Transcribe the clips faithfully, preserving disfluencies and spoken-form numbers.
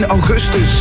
Augustus.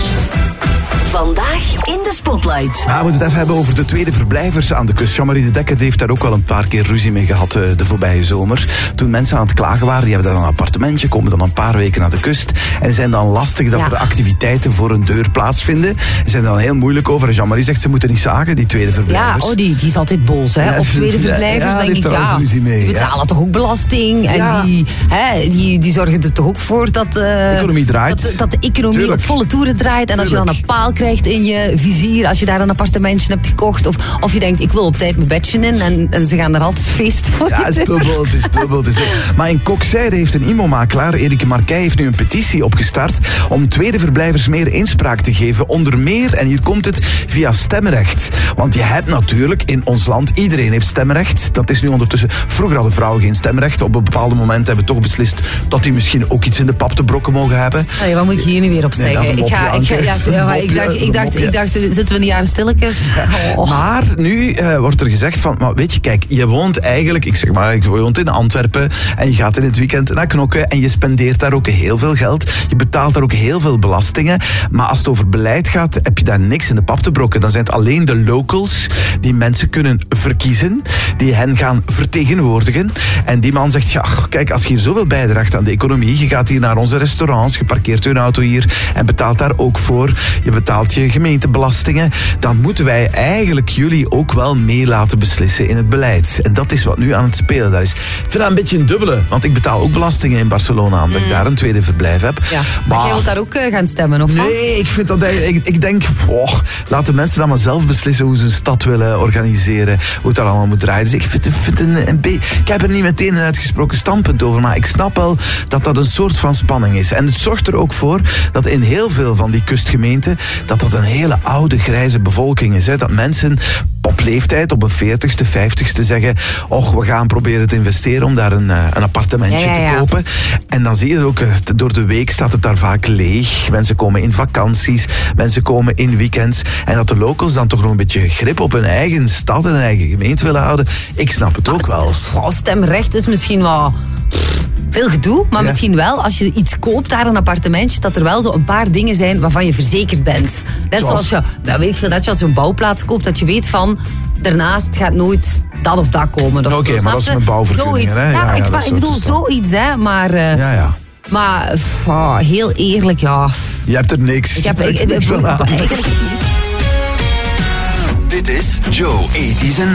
Vandaag in de Spotlight. Ja, we moeten het even hebben over de tweede verblijvers aan de kust. Jean-Marie de Dekker heeft daar ook wel een paar keer ruzie mee gehad uh, de voorbije zomer. Toen mensen aan het klagen waren, die hebben dan een appartementje, komen dan een paar weken naar de kust. En zijn dan lastig dat ja. er activiteiten voor hun deur plaatsvinden. Ze zijn er dan heel moeilijk over. En Jean-Marie zegt, ze moeten niet zagen, die tweede verblijvers. Ja, oh, die, die is altijd boos, hè. Ja, op tweede verblijvers, ja, denk ik, ja, mee, die betalen ja. toch ook belasting. En ja. die, hè, die, die zorgen er toch ook voor dat, uh, de economie draait. Dat, dat de economie Tuurlijk. op volle toeren draait. En als Tuurlijk. je dan een paal krijgt in je vizier, als je daar een appartementje hebt gekocht, of, of je denkt, ik wil op tijd mijn bedje in, en, en ze gaan er altijd feesten voor. Ja, het is dubbel, het is dubbel. Het is maar in Kokzijde heeft een immomakelaar, Erik Marquij, heeft nu een petitie opgestart om tweede verblijvers meer inspraak te geven. Onder meer, en hier komt het, via stemrecht. Want je hebt natuurlijk in ons land, iedereen heeft stemrecht. Dat is nu ondertussen, vroeger hadden vrouwen geen stemrecht. Op een bepaald moment hebben we toch beslist dat die misschien ook iets in de pap te brokken mogen hebben. Allee, wat moet je hier nu weer op zeggen? Nee, ik, ga, ik, ga, ja, ja, ik dacht, ik dacht, ik dacht, zitten we in de jaren stilletjes? Oh. Maar nu uh, wordt er gezegd van, maar weet je, kijk, je woont eigenlijk, ik zeg maar, je woont in Antwerpen en je gaat in het weekend naar Knokke en je spendeert daar ook heel veel geld. Je betaalt daar ook heel veel belastingen. Maar als het over beleid gaat, heb je daar niks in de pap te brokken. Dan zijn het alleen de locals die mensen kunnen verkiezen, die hen gaan vertegenwoordigen. En die man zegt, ja, kijk, als je hier zoveel bijdraagt aan de economie, je gaat hier naar onze restaurants, je parkeert je auto hier en betaalt daar ook voor, je betaalt je gemeentebelastingen, dan moeten wij eigenlijk jullie ook wel mee laten beslissen in het beleid. En dat is wat nu aan het spelen daar is. Ik vind dat een beetje een dubbele, want ik betaal ook belastingen in Barcelona, omdat mm. ik daar een tweede verblijf heb. Ja. Maar, maar jij wilt daar ook uh, gaan stemmen, of wat? Nee, ik vind dat, ik, ik denk, oh, laat de mensen dan maar zelf beslissen hoe ze een stad willen organiseren, hoe het daar allemaal moet draaien. Dus ik vind, vind een, een beetje, ik heb er niet meteen een uitgesproken standpunt over, maar ik snap wel dat dat een soort van spanning is. En het zorgt er ook voor dat in heel veel van die kustgemeenten, dat dat een hele oude, grijze bevolking is. Hè? Dat mensen op leeftijd, op een veertigste, vijftigste zeggen, och, we gaan proberen te investeren om daar een, een appartementje ja, ja, ja. te kopen. En dan zie je ook, door de week staat het daar vaak leeg. Mensen komen in vakanties, mensen komen in weekends. En dat de locals dan toch nog een beetje grip op hun eigen stad en hun eigen gemeente willen houden. Ik snap het ook wel. Oh, stemrecht is misschien wel veel gedoe, maar ja. misschien wel, als je iets koopt, daar een appartementje, dat er wel zo een paar dingen zijn waarvan je verzekerd bent. Net zoals, zoals je, nou weet ik veel, dat je als je een bouwplaats koopt, dat je weet van, daarnaast gaat nooit dat of dat komen. Oké, okay, maar dat is een bouwvergunning. Zoiets. Ja, ja, ja, ik, ik bedoel zoiets, hè, maar... Uh, ja, ja. Maar, oh, heel eerlijk, ja. Je hebt er niks. Ik heb, ik, ik, niks ik, van aan. Dit is Joe, tachtiger